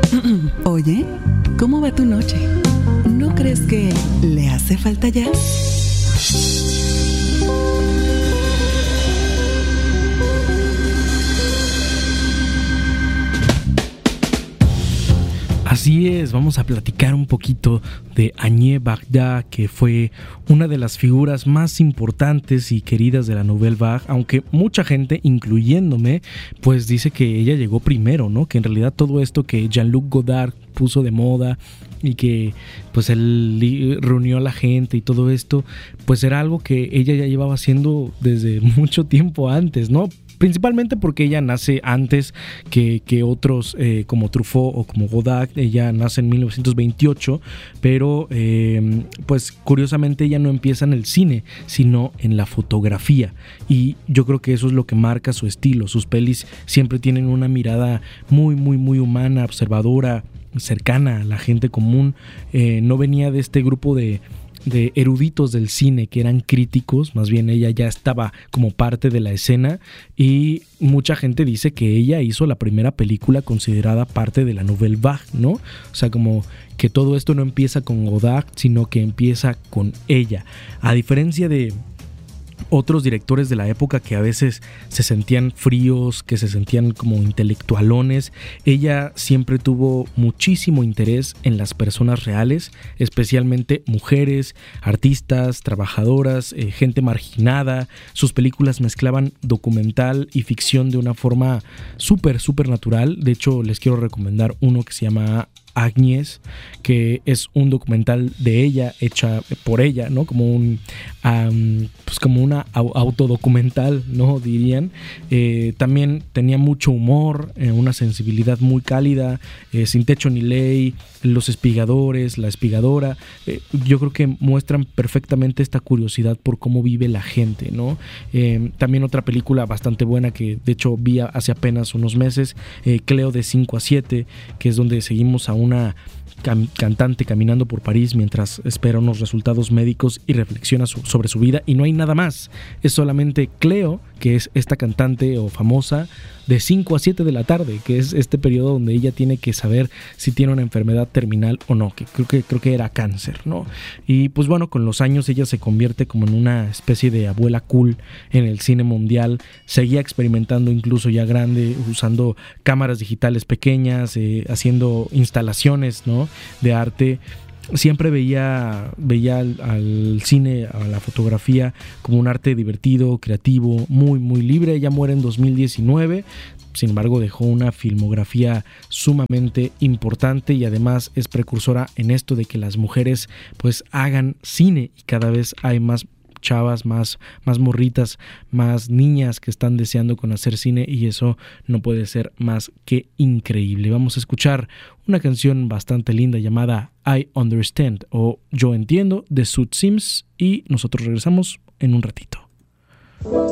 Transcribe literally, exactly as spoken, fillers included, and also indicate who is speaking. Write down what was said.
Speaker 1: Oye, ¿cómo va tu noche? ¿No crees que le hace falta jazz?
Speaker 2: Así es, vamos a platicar un poquito de Agné Barda, que fue una de las figuras más importantes y queridas de la Nouvelle Vague, aunque mucha gente, incluyéndome, pues dice que ella llegó primero, ¿no? Que en realidad todo esto que Jean-Luc Godard puso de moda y que pues él reunió a la gente y todo esto, pues era algo que ella ya llevaba haciendo desde mucho tiempo antes, ¿no? Principalmente porque ella nace antes que, que otros eh, como Truffaut o como Godard. Ella nace en mil novecientos veintiocho, pero eh, pues curiosamente ella no empieza en el cine, sino en la fotografía, y yo creo que eso es lo que marca su estilo. Sus pelis siempre tienen una mirada muy muy muy humana, observadora, cercana a la gente común. Eh, no venía de este grupo de de eruditos del cine que eran críticos, más bien ella ya estaba como parte de la escena, y mucha gente dice que ella hizo la primera película considerada parte de la Nouvelle Vague, ¿no? O sea, como que todo esto no empieza con Godard, sino que empieza con ella. A diferencia de otros directores de la época que a veces se sentían fríos, que se sentían como intelectualones, ella siempre tuvo muchísimo interés en las personas reales, especialmente mujeres, artistas, trabajadoras, eh, gente marginada. Sus películas mezclaban documental y ficción de una forma súper, súper natural. De hecho, les quiero recomendar uno que se llama Agnès, que es un documental de ella, hecha por ella, ¿no? Como un um, pues como una autodocumental, ¿no? Dirían. Eh, también tenía mucho humor, eh, una sensibilidad muy cálida, eh, Sin techo ni ley, Los espigadores, La espigadora. Eh, yo creo que muestran perfectamente esta curiosidad por cómo vive la gente, ¿no? Eh, también otra película bastante buena que de hecho vi hace apenas unos meses, eh, Cleo de cinco a siete, que es donde seguimos a una cam- cantante caminando por París mientras espera unos resultados médicos y reflexiona su- sobre su vida, y no hay nada más. Es solamente Cleo, que es esta cantante o famosa, de cinco a siete de la tarde, que es este periodo donde ella tiene que saber si tiene una enfermedad terminal o no, que creo que, creo que era cáncer, ¿no? Y pues bueno, con los años ella se convierte como en una especie de abuela cool en el cine mundial. Seguía experimentando incluso ya grande, usando cámaras digitales pequeñas, eh, haciendo instalaciones, ¿no?, de arte. Siempre veía, veía al, al cine, a la fotografía, como un arte divertido, creativo, muy, muy libre. Ella muere en dos mil diecinueve, sin embargo dejó una filmografía sumamente importante, y además es precursora en esto de que las mujeres pues hagan cine, y cada vez hay más chavas, más, más morritas, más niñas que están deseando conocer cine, y eso no puede ser más que increíble. Vamos a escuchar una canción bastante linda llamada I Understand, o Yo Entiendo, de Sud Sims, y nosotros regresamos en un ratito.